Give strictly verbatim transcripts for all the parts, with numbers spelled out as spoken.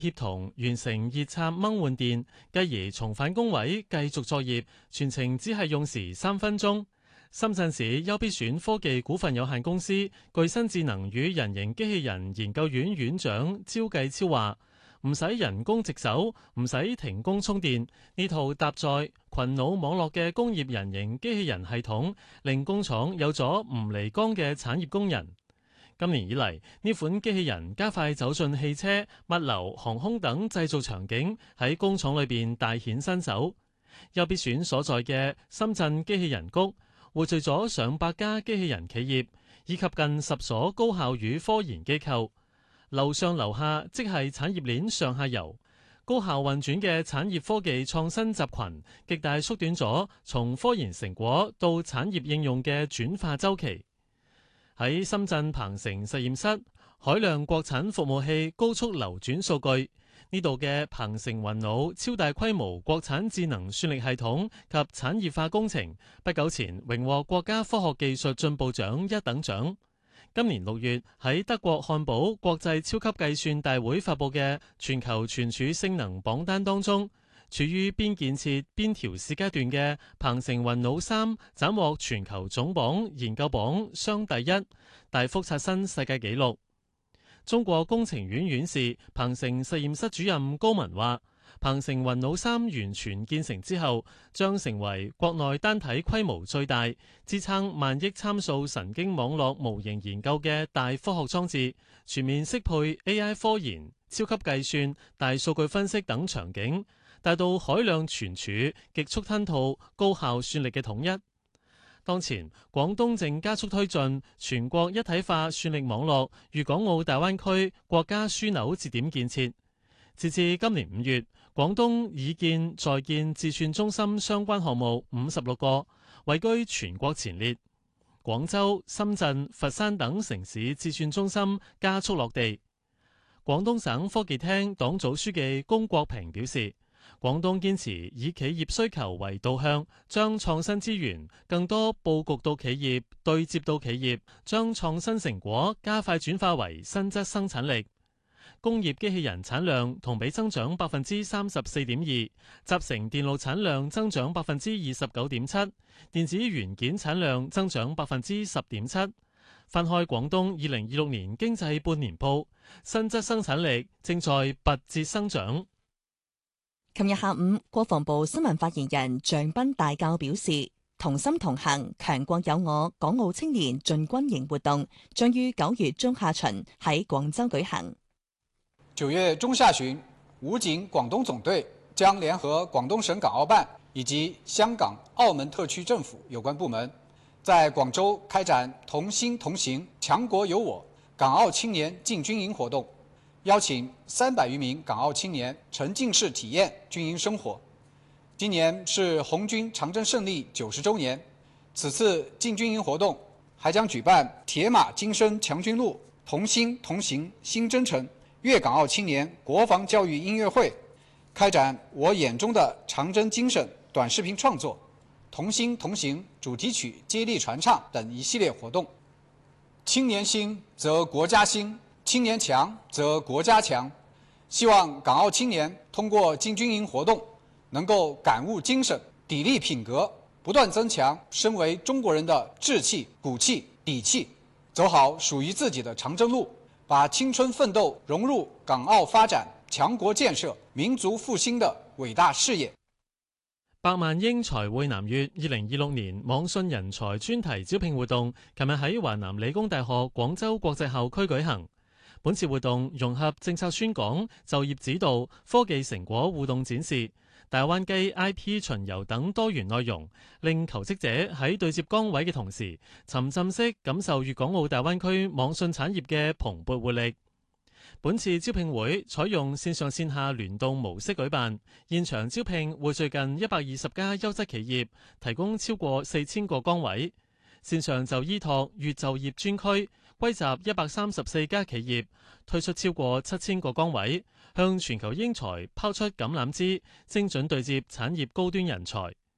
協同完成熱插掹換電，繼而重返工位繼續作業，全程只係用時三分鐘。深圳市優必選科技股份有限公司具新智能與人形機器人研究院院長招繼超話：唔使人工值守，唔使停工充電，呢套搭載群腦網絡嘅工業人形機器人系統，令工廠有咗唔離崗嘅產業工人。今年以嚟，呢款機器人加快走進汽車、物流、航空等製造場景，喺工廠裏邊大顯身手。優必選所在嘅深圳機器人谷匯聚咗上百家機器人企業，以及近十所高校與科研機構。樓上樓下即係產業鏈上下游，高效運轉嘅產業科技創新集群，極大縮短咗從科研成果到產業應用嘅轉化週期。喺深圳鵬城實驗室，海量國產服務器高速流轉數據，呢度嘅鵬城雲腦超大規模國產智能算力系統及產業化工程，不久前榮獲國家科學技術進步獎一等獎。今年六月喺德國漢堡國際超級計算大會發佈嘅全球存儲性能榜單當中，處於邊建設邊調試階段嘅鵬城雲腦三斬獲全球總榜研究榜雙第一，大幅刷新世界紀錄。中國工程院院士、鵬城實驗室主任高文話：鵬城雲腦三完全建成之後，將成為國內單體規模最大、支撐萬億參數神經網絡模型研究嘅大科學裝置，全面適配 A I 科研、超級計算、大數據分析等場景，達到海量存儲、極速吞吐、高效算力嘅統一。當前，廣東正加速推進全國一體化算力網絡粵港澳大灣區國家樞紐節點建設。截至今年五月，廣東已建在建自算中心相關項目五十六個，位居全國前列。廣州、深圳、佛山等城市自算中心加速落地。廣東省科技廳黨組書記龔國平表示，廣東堅持以企業需求為導向，將創新資源更多佈局到企業，對接到企業，將創新成果加快轉化為新質生產力。工業機器人產量同比增長百分之三十四點二，集成電路產量增長百分之二十九點七，電子元件產量增長百分之十點七。翻開廣東二零二六年經濟半年報，新質生產力正在拔節生長。 琴日下午，國防部新聞發言人鄭斌大校表示，同心同行，強國有我港澳青年進軍營活動將於九月中下旬喺廣州舉行。 九月中下旬，武警廣東總隊將聯合廣東省港澳辦以及香港、澳門特區政府有關部門，在廣州開展同心同行、強國有我港澳青年進軍營活動，邀請三百餘名港澳青年沉浸式體驗軍營生活。今年是紅軍長征勝利九十周年，此次進軍營活動還將舉辦鐵馬精神強軍路、同心同行新征程粵港澳青年國防教育音樂會，開展我眼中的長征精神短視頻創作、同心同行主題曲接力傳唱等一系列活動。青年興則國家興，青年強則國家強。希望港澳青年通過進軍營活動，能夠感悟精神、砥礪品格，不斷增強身為中國人的志氣、骨氣、底氣，走好屬於自己的長征路，把青春奮鬥融入港澳發展、強國建設、民族復興的偉大事業。 百萬英才匯南粵二零二六年網信人才專題招聘活動，琴日喺華南理工大學廣州國際校區舉行。本次活動融合政策宣講、就業指導、科技成果互動展示、大灣機 I P 巡遊等多元內容，令求職者喺對接崗位嘅同時，沉浸式感受粵港澳大灣區網信產業嘅蓬勃活力。本次招聘會採用線上線下聯動模式舉辦，現場招聘匯聚近一百二十家優質企業，提供超過四千個崗位。線上就依託粵就業專區，歸集一百三十四家企業，推出超過七千個崗位，向全球英才拋出橄欖枝，精準對接產業高端人才。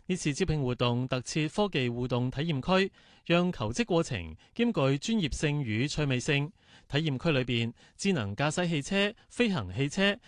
呢次招聘活動特設科技互動體驗區，讓求職過程兼具專業性與趣味性。體驗區裏邊，智能駕駛汽車、飛行汽車